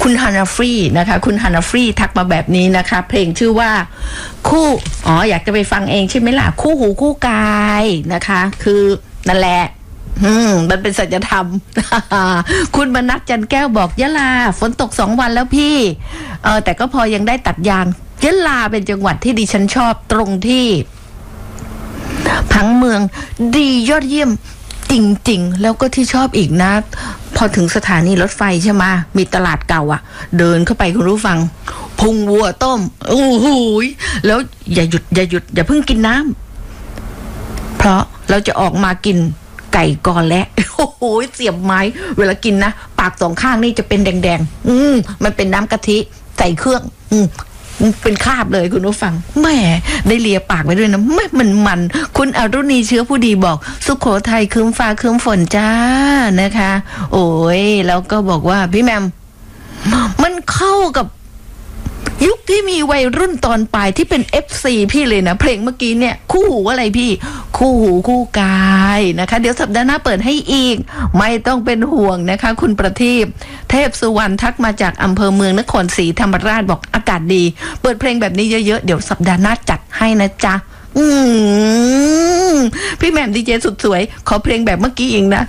คุณฮานาฟรีนะคะคุณฮานาฟรีทักมาแบบนี้นะคะเพลงชื่อว่าคู่อยากจะไปฟังเองใช่ไหมล่ะคู่หูคู่กายนะคะคือนั่นแหละมันเป็นสัจธรรม คุณมนัสจันแก้วบอกยะลาฝนตก2 วันแล้วพี่แต่ก็พอยังได้ตัดยางยะลาเป็นจังหวัดที่ดิฉันชอบตรงที่ผังเมืองดียอดเยี่ยมจริงๆแล้วก็ที่ชอบอีกนะพอถึงสถานีรถไฟใช่ไหมมีตลาดเก่าอ่ะเดินเข้าไปคุณรู้ฟังพุงวัวต้มโอ้โหแล้วอย่าหยุดอย่าเพิ่งกินน้ำเพราะเราจะออกมากินไก่ก่อนและโอ้โหเสียบไม้เวลากินนะปาก2 ข้างนี่จะเป็นแดงๆมันเป็นน้ำกะทิใส่เครื่องเป็นคราบเลยคุณผู้ฟังแม่ได้เลียปากไปด้วยนะแม่มันคุณอรุณีเชื้อผู้ดีบอกสุโขทัยคืมฟ้าคืมฝนจ้านะคะโอ้ยแล้วก็บอกว่าพี่แมมมันเข้ากับยุคที่มีวัยรุ่นตอนปลายที่เป็น FC พี่เลยนะเพลงเมื่อกี้เนี่ยคู่หูอะไรพี่คู่หูคู่กายนะคะเดี๋ยวสัปดาห์หน้าเปิดให้อีกไม่ต้องเป็นห่วงนะคะคุณประทีปเทพสุวรรณทักมาจากอำเภอเมืองนครศรีธรรมราชบอกอากาศดีเปิดเพลงแบบนี้เยอะๆเดี๋ยวสัปดาห์หน้าจัดให้นะจ๊ะพี่แหม่มดีเจสุดสวยขอเพลงแบบเมื่อกี้เองนะ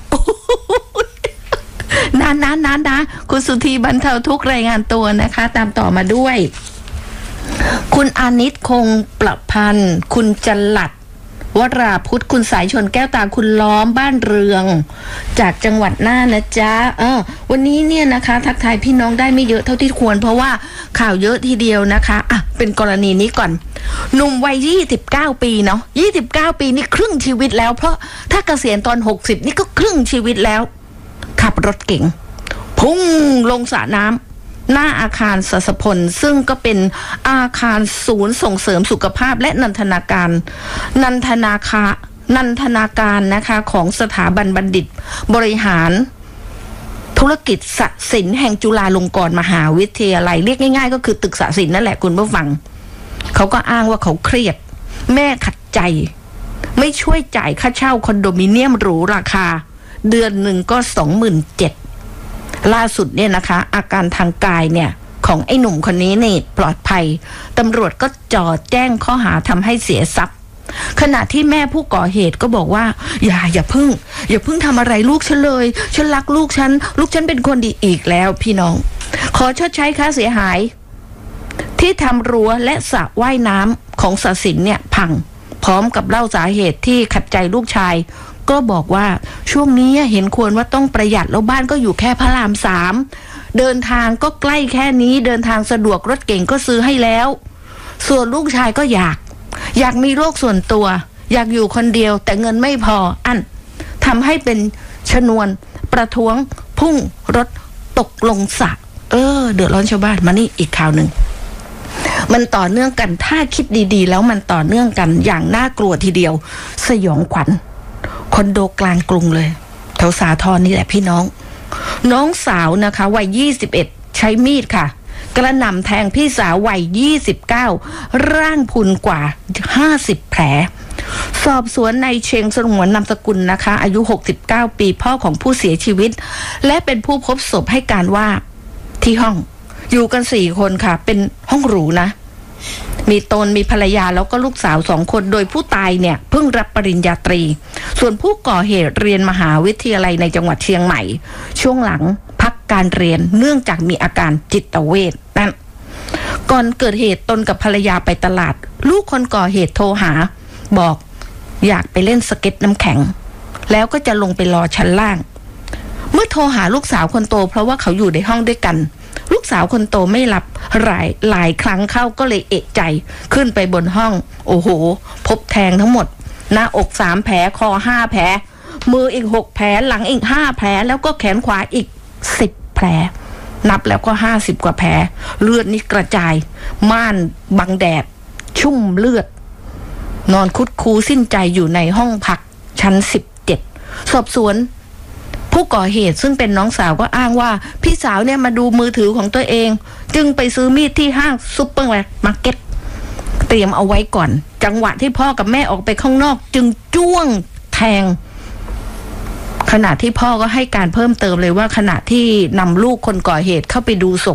นานคุณสุธีบรรเทาทุกรายงานตัวนะคะตามต่อมาด้วยคุณอานิตคงประพันธ์คุณจลัดวราพุทธคุณสายชนแก้วตาคุณล้อมบ้านเรืองจากจังหวัดน่านนะจ๊ะวันนี้เนี่ยนะคะทักทายพี่น้องได้ไม่เยอะเท่าที่ควรเพราะว่าข่าวเยอะทีเดียวนะคะเป็นกรณีนี้ก่อนหนุ่มวัย29 ปีเนาะ29 ปีนี่ครึ่งชีวิตแล้วเพราะถ้าเกษียณตอน60นี่ก็ครึ่งชีวิตแล้วขับรถเก๋งพุ่งลงสระน้ำหน้าอาคารสัสพลซึ่งก็เป็นอาคารศูนย์ส่งเสริมสุขภาพและนันทนาการนะคะของสถาบันบัณฑิตบริหารธุรกิจศศิลป์แห่งจุฬาลงกรณ์มหาวิทยาลัยเรียกง่ายๆก็คือตึกศศิลป์นั่นแหละคุณผู้ฟังเขาก็อ้างว่าเขาเครียดแม่ขัดใจไม่ช่วยจ่ายค่าเช่าคอนโดมิเนียมหรูราคาเดือนหนึ่งก็ 27,000 ล่าสุดเนี่ยนะคะอาการทางกายเนี่ยของไอ้หนุ่มคนนี้นี่ปลอดภัยตำรวจก็จ่อแจ้งข้อหาทำให้เสียทรัพย์ขณะที่แม่ผู้ก่อเหตุก็บอกว่าอย่าเพิ่งทำอะไรลูกฉันเลยฉันรักลูกฉันเป็นคนดีอีกแล้วพี่น้องขอชดใช้ค่าเสียหายที่ทำรั้วและสระว่ายน้ำของศศิลป์เนี่ยพังพร้อมกับเล่าสาเหตุที่ขัดใจลูกชายก็บอกว่าช่วงนี้เห็นควรว่าต้องประหยัดแล้วบ้านก็อยู่แค่พระราม3เดินทางก็ใกล้แค่นี้เดินทางสะดวกรถเก่งก็ซื้อให้แล้วส่วนลูกชายก็อยากมีโลกส่วนตัวอยากอยู่คนเดียวแต่เงินไม่พอทำให้เป็นชนวนประท้วงพุ่งรถตกลงสระเดือดร้อนชาวบ้านมานี่อีกข่าวหนึ่งมันต่อเนื่องกันถ้าคิดดีๆแล้วมันต่อเนื่องกันอย่างน่ากลัวทีเดียวสยองขวัญคอนโดกลางกรุงเลยแถวสาทรนี่แหละพี่น้องสาวนะคะวัย21ใช้มีดค่ะกระหน่ำแทงพี่สาววัย29ร่างพุนกว่า50แผลสอบสวนในเชงสงวนนามสกุลนะคะอายุ69ปีพ่อของผู้เสียชีวิตและเป็นผู้พบศพให้การว่าที่ห้องอยู่กัน4 คนค่ะเป็นห้องหรูนะมีตนมีภรรยาแล้วก็ลูกสาว2 คนโดยผู้ตายเนี่ยเพิ่งรับปริญญาตรีส่วนผู้ก่อเหตุเรียนมหาวิทยาลัยในจังหวัดเชียงใหม่ช่วงหลังพักการเรียนเนื่องจากมีอาการจิตเวชนั่นก่อนเกิดเหตุตนกับภรรยาไปตลาดลูกคนก่อเหตุโทรหาบอกอยากไปเล่นสเก็ตน้ำแข็งแล้วก็จะลงไปรอชั้นล่างเมื่อโทรหาลูกสาวคนโตเพราะว่าเขาอยู่ในห้องด้วยกันลูกสาวคนโตไม่รับหลายครั้งเข้าก็เลยเอะใจขึ้นไปบนห้องโอ้โหพบแทงทั้งหมดหน้าอก3 แผลคอ5 แผลมืออีก6 แผลหลังอีก5 แผลแล้วก็แขนขวาอีก10 แผลนับแล้วก็50 กว่าแผลเลือดนี่กระจายม่านบังแดดชุ่มเลือดนอนคุดคูสิ้นใจอยู่ในห้องพักชั้น17สอบสวนผู้ก่อเหตุซึ่งเป็นน้องสาวก็อ้างว่าพี่สาวเนี่ยมาดูมือถือของตัวเองจึงไปซื้อมีดที่ห้างซุปเปอร์มาร์เก็ตเตรียมเอาไว้ก่อนจังหวะที่พ่อกับแม่ออกไปข้างนอกจึงจ้วงแทงขณะที่พ่อก็ให้การเพิ่มเติมเลยว่าขณะที่นำลูกคนก่อเหตุเข้าไปดูศพ